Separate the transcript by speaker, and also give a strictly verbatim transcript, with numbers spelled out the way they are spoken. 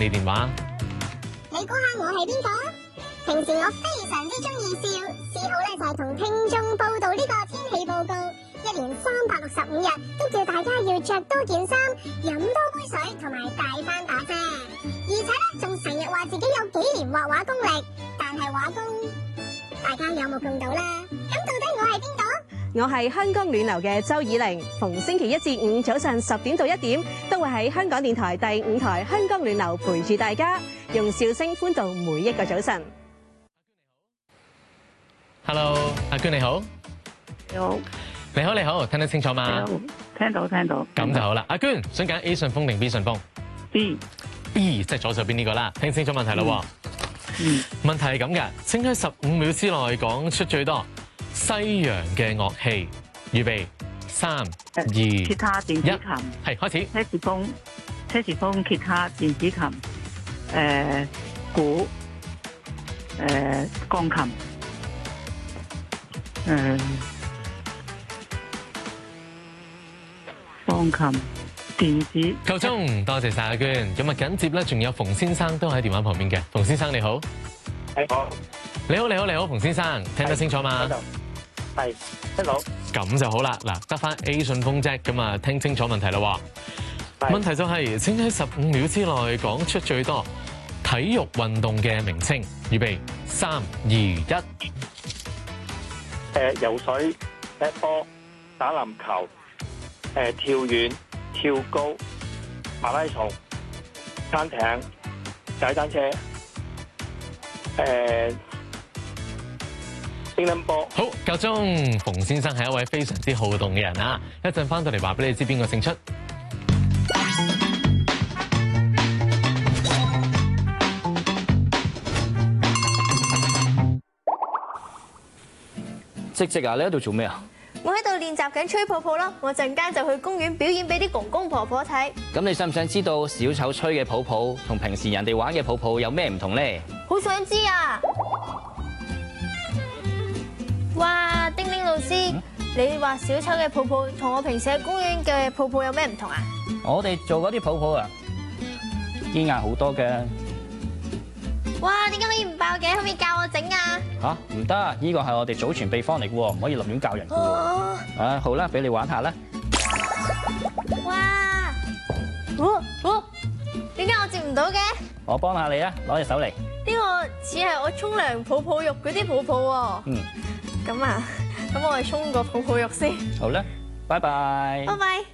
Speaker 1: 理電話。
Speaker 2: 你估下我係邊個？平時我非常之中意笑，嗜好咧就係同聽眾報道呢個天氣報告，一年三百六十五日都叫大家要着多件衫、飲多杯水同埋大翻把遮，而且咧仲成日話自己有幾年畫畫功力，但係畫工大家有目共睹啦。咁到底我係邊個？
Speaker 3: 我係香港暖流嘅周以玲，逢星期一至五早上十點到一點，都會喺香港電台第五台香港暖流陪住大家，用笑聲歡度每一個早晨。
Speaker 1: Hello， 阿娟你好。
Speaker 4: 你好，
Speaker 1: 你好你好，聽得清楚嗎？
Speaker 4: 聽到聽到。
Speaker 1: 咁就好啦。阿娟想揀 A 順風定 B 順風
Speaker 4: B
Speaker 1: B 即係左手邊呢個啦。聽清楚問題啦。
Speaker 4: 嗯。
Speaker 1: 問題係咁嘅，請喺十五秒之內講出最多西洋嘅樂器。預備，三、二、一，
Speaker 4: 吉他、電子琴。
Speaker 1: 係開始。
Speaker 4: 車士風、車士風、吉他、電子琴、誒鼓、誒鋼琴、誒鋼琴、電子。
Speaker 1: 夠鐘，多謝晒阿娟。咁啊緊接咧，仲有馮先生都喺電話旁邊嘅。馮先生你好。
Speaker 5: 係我。
Speaker 1: 你好你好你好，馮先生，聽得清楚嗎？
Speaker 5: 係，聽到。
Speaker 1: 咁就好啦，嗱，得翻 A 順風啫，咁啊聽清楚問題啦。問題就係請喺十五秒之內講出最多體育運動嘅名稱。預備，三、二、一。
Speaker 5: 誒，游水、踢波、打籃球、誒跳遠、跳高、馬拉松、撐艇、踩單車、誒乒乓波。
Speaker 1: 好，夠鐘。馮先生係一位非常之好動嘅人啊！一陣翻到嚟話俾你知邊個勝出。
Speaker 6: 積積啊，你喺度做咩啊？
Speaker 7: 我喺度練習緊吹泡泡咯，我陣間就去公園表演俾啲公公婆婆睇。
Speaker 6: 咁你想唔想知道小丑吹嘅泡泡同平時人哋玩嘅泡泡有咩唔同咧？
Speaker 7: 好想知啊！哇，丁丁老師，嗯、你話小丑嘅泡泡同我平時喺公園嘅泡泡有咩唔同啊？
Speaker 6: 我哋做嗰啲泡泡啊，堅硬好多嘅。
Speaker 7: 哇，點解可以唔爆嘅？可唔可以教我整啊？
Speaker 6: 吓，唔得，呢個係我哋祖傳秘方嚟嘅喎，唔可以立亂教人嘅喎。
Speaker 7: 哦、
Speaker 6: 啊，好啦，俾你玩下啦。
Speaker 7: 哇！哦哦，點解我接唔到嘅？
Speaker 6: 我幫下你啊，攞隻手嚟。
Speaker 7: 呢個似係我沖涼泡泡浴嗰啲泡泡喎。
Speaker 6: 嗯。
Speaker 7: 咁啊，咁我哋沖個泡泡浴先。
Speaker 6: 好啦，拜拜。
Speaker 7: 拜拜。